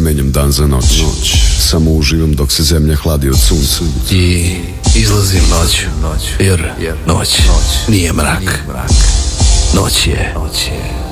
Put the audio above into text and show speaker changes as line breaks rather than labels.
menjam dan za noć. Samo uživam dok se zemlja hladi od sunca.
I izlazim noću, jer noć nije mrak. Noć je